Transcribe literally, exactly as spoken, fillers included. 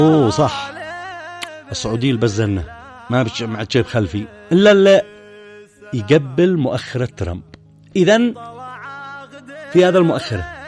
أوه صح، السعودية البزنة ما بتجمع جيب خلفي إلا لا يقبل مؤخرة ترامب. إذن في هذا المؤخرة